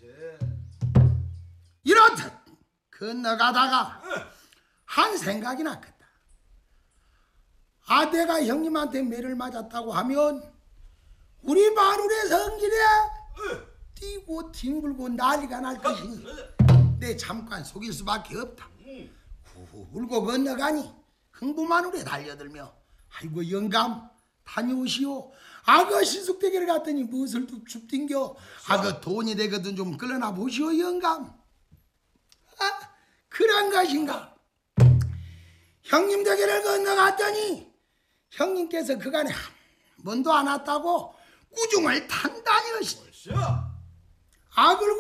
이렇듯 건너가다가 한 생각이 났겠다. 아대가 형님한테 매를 맞았다고 하면 우리 마누의 성질에 뛰고 뒹굴고 난리가 날 것이니 내 잠깐 속일 수밖에 없다. 울고 건너가니 흥부마누에 달려들며 아이고 영감 다녀오시오. 아그 시숙대기를 갔더니 무엇을 뚝 줍딩겨. 아그 돈이 되거든 좀 끌어나 보시오 영감. 아 그런 것인가. 형님 댁에를 건너갔더니 형님께서 그간에 한 번도 안 왔다고 꾸중을 단단히 하시네. 아 그리고